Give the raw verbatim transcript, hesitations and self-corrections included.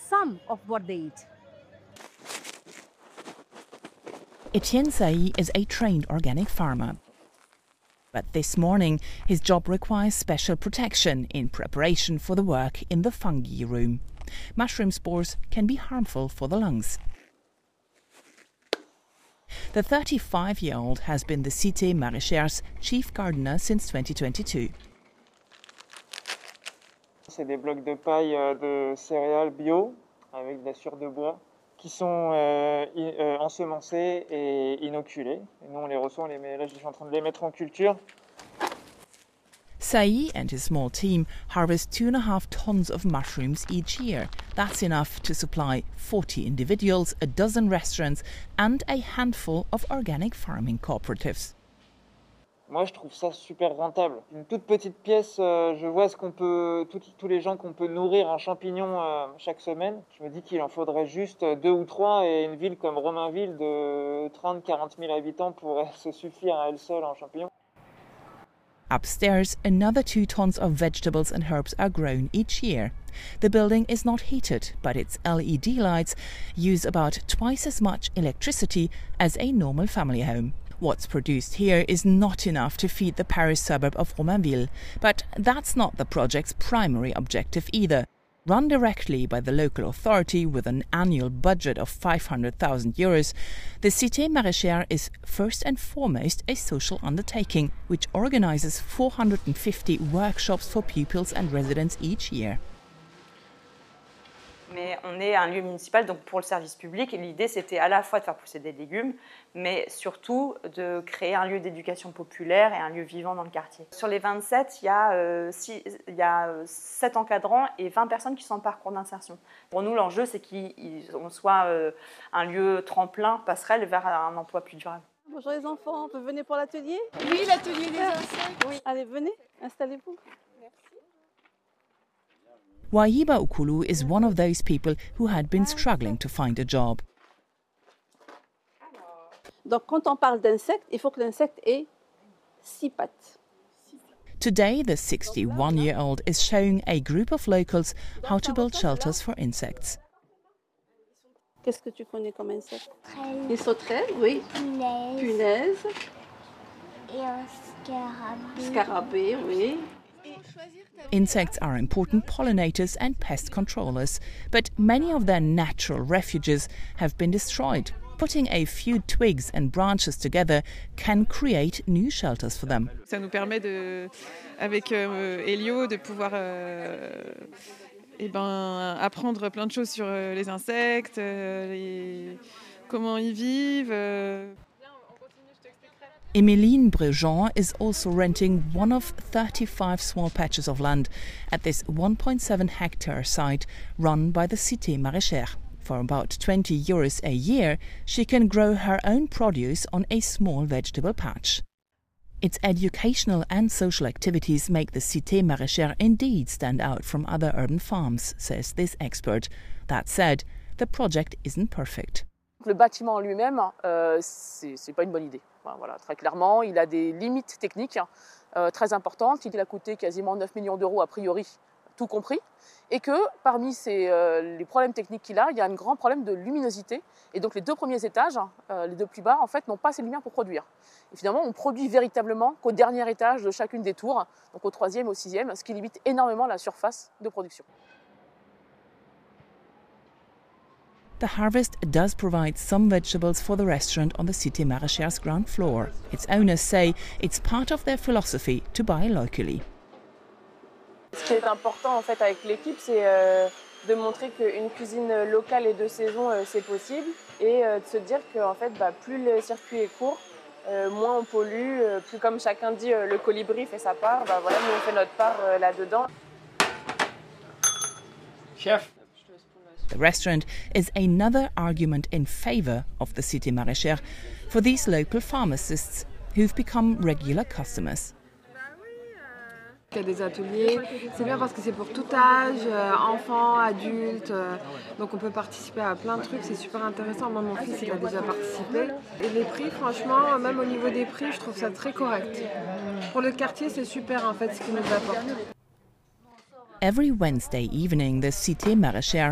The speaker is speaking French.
some of what they eat. Etienne Sailly is a trained organic farmer. But this morning, his job requires special protection in preparation for the work in the fungi room. Mushroom spores can be harmful for the lungs. The thirty-five-year-old has been the Cité Maraîchère's chief gardener since twenty twenty-two. C'est des blocs de paille de céréales bio avec de la sueur de bois qui sont euh, euh, ensemencés et inoculés. Et nous on les reçoit, on les met, là je suis en train de les mettre en culture. Sailly and his small team harvest two and a half tons of mushrooms each year. That's enough to supply forty individuals, a dozen restaurants and a handful of organic farming cooperatives. Moi, je trouve ça super rentable. Une toute petite pièce, euh, je vois ce qu'on peut, tout, tous les gens qu'on peut nourrir en champignons euh, chaque semaine. Je me dis qu'il en faudrait juste deux ou trois et une ville comme Romainville de trente à quarante mille habitants pourrait se suffire à elle seule en champignons. Upstairs, another two tons of vegetables and herbs are grown each year. The building is not heated, but its L E D lights use about twice as much electricity as a normal family home. What's produced here is not enough to feed the Paris suburb of Romainville, but that's not the project's primary objective either. Run directly by the local authority with an annual budget of five hundred thousand euros, the Cité Maraîchère is first and foremost a social undertaking, which organises four hundred fifty workshops for pupils and residents each year. Mais on est un lieu municipal donc pour le service public et l'idée c'était à la fois de faire pousser des légumes mais surtout de créer un lieu d'éducation populaire et un lieu vivant dans le quartier. Sur les vingt-sept, il y a, euh, six, il y a sept encadrants et vingt personnes qui sont en parcours d'insertion. Pour nous l'enjeu c'est qu'on soit euh, un lieu tremplin, passerelle vers un emploi plus durable. Bonjour les enfants, on peut venir pour l'atelier? Oui, l'atelier des insectes. Oui. Allez, venez, installez-vous. Wahiba Ukulu is one of those people who had been struggling to find a job. Donc quand on parle d'insectes, il faut que l'insecte ait six pattes. Today, the sixty-one-year-old is showing a group of locals how to build shelters for insects. Qu'est-ce que tu connais comme insecte? Les sauterelles, oui. Punaises. Punaises. Et un scarabée. Scarabée, oui. Insects are important pollinators and pest controllers, but many of their natural refuges have been destroyed. Putting a few twigs and branches together can create new shelters for them. Ça nous permet de, avec euh, Elio de pouvoir euh, eh ben, apprendre plein de choses sur euh, les insectes, euh, les, comment ils vivent. Euh. Emeline Brejean is also renting one of thirty-five small patches of land at this one point seven hectare site run by the Cité Maraîchère. For about twenty euros a year, she can grow her own produce on a small vegetable patch. Its educational and social activities make the Cité Maraîchère indeed stand out from other urban farms, says this expert. That said, the project isn't perfect. Le bâtiment en lui-même, euh, c'est pas une bonne idée. Voilà, très clairement, il a des limites techniques euh, très importantes. Il a coûté quasiment neuf millions d'euros a priori, tout compris. Et que parmi ces, euh, les problèmes techniques qu'il a, il y a un grand problème de luminosité. Et donc les deux premiers étages, euh, les deux plus bas, en fait, n'ont pas assez de lumière pour produire. Et finalement, on produit véritablement qu'au dernier étage de chacune des tours, donc au troisième, au sixième, ce qui limite énormément la surface de production. The harvest does provide some vegetables for the restaurant on the Cité Maraîchère's ground floor. Its owners say it's part of their philosophy to buy locally. Ce qui est important en fait avec l'équipe, c'est euh, de montrer qu'une cuisine locale et de saison, euh, c'est possible, et euh, de se dire que en fait, bah, plus le circuit est court, euh, moins on pollue, euh, plus comme chacun dit, euh, le colibri fait sa part, bah, voilà, nous on fait notre part euh, là-dedans. Chef. The restaurant is another argument in favour of the Cité Maraîchère for these local pharmacists who've become regular customers. Il y a des ateliers, c'est bien parce que c'est pour tout âge, euh, enfants, adultes, euh, donc on peut participer à plein de trucs, c'est super intéressant. Moi mon fils il a déjà participé. Et les prix, franchement, même au niveau des prix, je trouve ça très correct. Pour le quartier, c'est super en fait ce qu'ils nous apportent. Every Wednesday evening, the Cité Maraîchère